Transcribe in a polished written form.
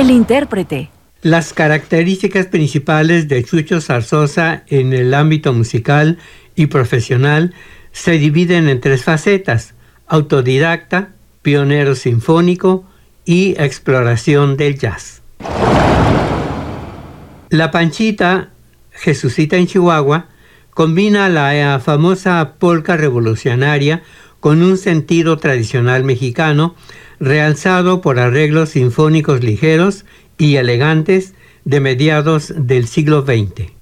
El intérprete. Las características principales de Chucho Zarzosa en el ámbito musical y profesional se dividen en tres facetas: autodidacta, pionero sinfónico y exploración del jazz. La Panchita, Jesucita en Chihuahua, combina la famosa polca revolucionaria con un sentido tradicional mexicano, realzado por arreglos sinfónicos ligeros y elegantes de mediados del siglo XX.